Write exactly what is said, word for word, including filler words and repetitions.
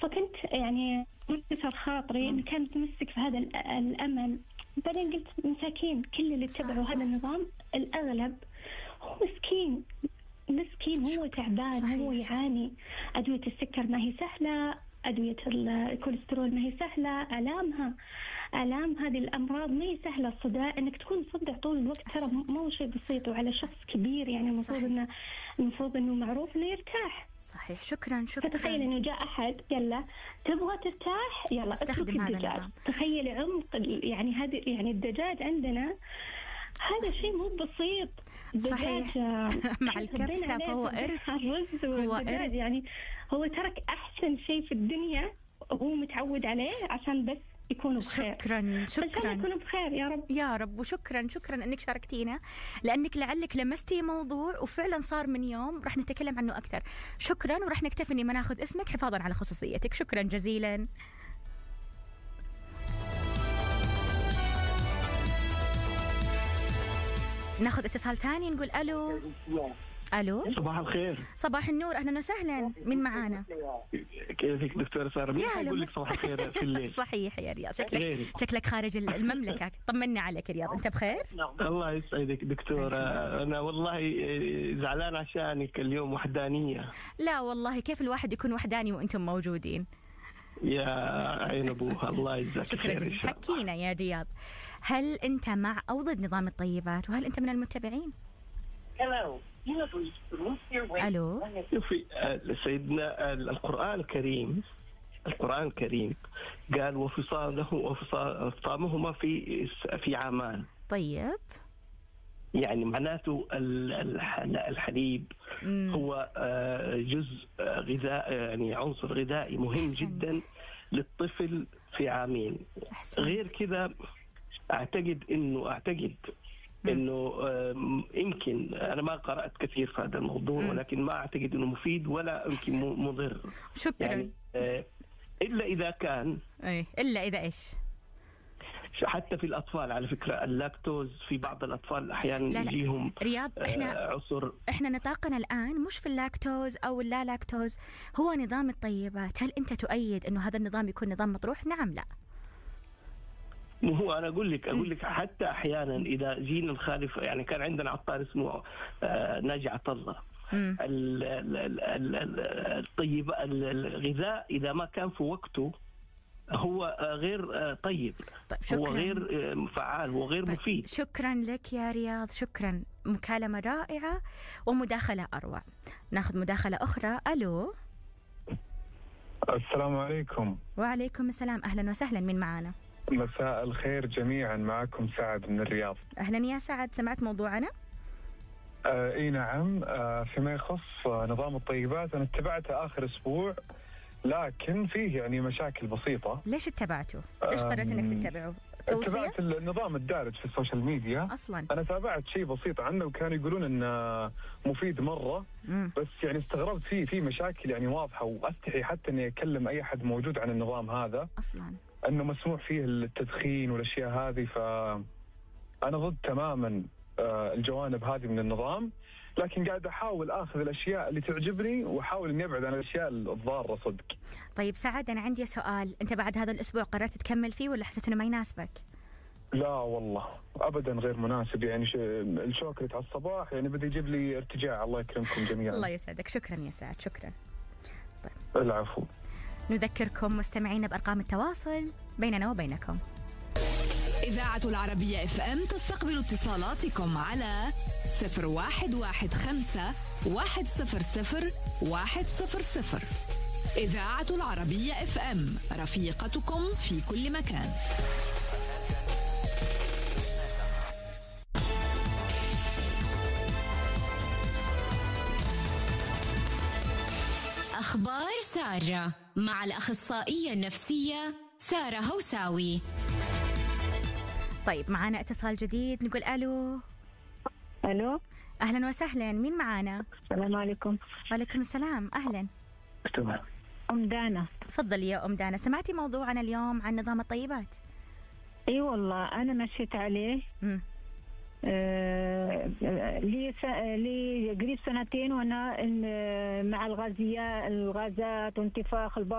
فكنت يعني منكسر خاطري إن كانت تمسك في هذا الأمل. بعدين قلت مساكين كل اللي اتبعوا هذا النظام الأغلب هو مسكين مسكين هو تعبان. صحيح. هو يعاني. أدوية السكر ما هي سهلة، أدوية الكوليسترول ما هي سهلة، آلامها آلام هذه الأمراض ما هي سهلة. الصداع إنك تكون صدع طول الوقت ترى مو شيء بسيط، وعلى شخص كبير يعني المفروض إنه المفروض إنه معروف إنه يرتاح. صحيح. شكرا شكرا. فتخيل إنه جاء أحد يلا تبغى ترتاح يلا استخدم هذا النظام. تخيل عمق يعني هذه يعني الدجاج عندنا هذا شيء مو بسيط. صحيح. مع الكبسة فهو إرث. هو إرث يعني هو ترك أحسن شيء في الدنيا وهو متعود عليه عشان بس يكونوا بخير. شكرا شكرا. يكونوا بخير يا رب يا رب. وشكرا شكرا انك شاركتينا، لانك لعلك لمستي موضوع وفعلا صار من يوم راح نتكلم عنه اكثر. شكرا. وراح نكتفي اني ما ناخذ اسمك حفاظا على خصوصيتك. شكرا جزيلا. ناخذ اتصال ثاني نقول الو. الو صباح الخير. صباح النور. اهلا وسهلا. من معانا؟ كيفك دكتور سارة؟ مين يقول لك صباح الخير في الليل؟ صحيح يا رياض. شكلك شكلك خارج المملكة. طمنا عليك يا رياض، انت بخير؟ الله يسعدك دكتور. انا والله زعلان عشانك اليوم وحدانية. لا والله كيف الواحد يكون وحداني وانتم موجودين؟ يا عين ابوها الله يجزاك خير. حكينا يا رياض، هل انت مع او ضد نظام الطيبات؟ وهل انت من المتبعين؟ الو. شوفي سيدنا القرآن الكريم القرآن الكريم قال وفصاله وفصامهما في في عامان. طيب يعني معناته الحليب مم. هو جزء غذاء يعني عنصر غذائي مهم أحسنت. جدا للطفل في عامين. أحسنت. غير كذا أعتقد إنه أعتقد إنه يمكن أنا ما قرأت كثير في هذا الموضوع، ولكن ما أعتقد إنه مفيد ولا يمكن مضر. شكرا. يعني إلا إذا كان أي إلا إذا إيش؟ حتى في الأطفال على فكرة اللاكتوز في بعض الأطفال أحيانا يجيهم رياض. إحنا عصر. إحنا نطاقنا الآن مش في اللاكتوز أو اللا لاكتوز، هو نظام الطيبات. هل أنت تؤيد إنه هذا النظام يكون نظام مطروح؟ نعم لا. مو هو أنا أقول لك أقول لك حتى أحيانا إذا جينا نخالف. يعني كان عندنا عطار اسمه ناجي عطلة. الطيب الغذاء إذا ما كان في وقته هو غير طيب. طيب هو غير فعال وغير طيب مفيد. شكرا لك يا رياض. شكرا. مكالمة رائعة ومداخلة أروع. ناخذ مداخلة أخرى. ألو. السلام عليكم. وعليكم السلام. أهلا وسهلا. من معانا؟ مساء الخير جميعا. معكم سعد من الرياض. أهلا يا سعد. سمعت موضوعنا؟ آه اي نعم. آه فيما يخص آه نظام الطيبات انا اتبعته اخر اسبوع، لكن فيه يعني مشاكل بسيطة. ليش اتبعته؟ ليش قررت انك تتبعه؟ توصية؟ اتبعت النظام الدارج في السوشيال ميديا اصلا. انا تابعت شيء بسيط عنه وكانوا يقولون انه مفيد مرة. مم. بس يعني استغربت فيه في مشاكل يعني واضحة، واستحي حتى اني اكلم اي حد موجود عن النظام هذا اصلا، انه مسموح فيه التدخين والاشياء هذه. ف انا ضد تماما الجوانب هذه من النظام، لكن قاعد أحاول أخذ الأشياء اللي تعجبني وأحاول إني أبعد عن الأشياء الضارة صدق. طيب سعد، أنا عندي سؤال. أنت بعد هذا الأسبوع قررت تكمل فيه ولا حسيت إنه ما يناسبك؟ لا والله أبدا غير مناسب. يعني ش... الشوكولاتة على الصباح يعني بدي يجيب لي ارتجاع. الله يكرمكم جميعا. الله يسعدك. شكرا يا سعد. شكرا. طيب. العفو. نذكركم مستمعين بأرقام التواصل بيننا وبينكم. إذاعة العربية اف ام تستقبل اتصالاتكم على صفر واحد واحد خمسة واحد صفر صفر واحد صفر صفر. إذاعة العربية اف ام رفيقتكم في كل مكان. أخبار سارة مع الأخصائية النفسية سارة هوساوي. طيب معنا اتصال جديد. نقول ألو. ألو. أهلا وسهلا. مين معنا؟ السلام عليكم. وعليكم السلام. أهلا. أم دانا. تفضلي يا أم دانا. سمعتي موضوعنا اليوم عن نظام الطيبات؟ اي والله انا مشيت عليه. امم آه لي س... لي قريب سنتين وانا مع الغازيات الغازات وانتفاخ البطن